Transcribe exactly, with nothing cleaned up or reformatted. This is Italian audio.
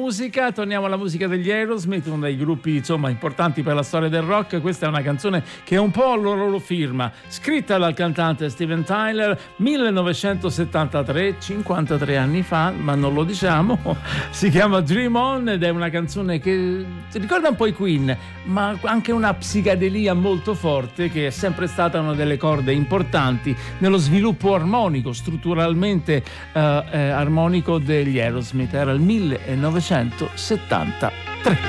musica, torniamo alla musica degli Aerosmith, uno dei gruppi insomma importanti per la storia del rock. Questa è una canzone che è un po' la loro firma, scritta dal cantante Steven Tyler, millenovecentosettantatré, cinquantatré anni fa, ma non lo diciamo. Si chiama Dream On ed è una canzone che ricorda un po' i Queen, ma anche una psichedelia molto forte, che è sempre stata una delle corde importanti nello sviluppo armonico, strutturalmente eh, eh, armonico degli Aerosmith. Era il millenovecentosettantatré.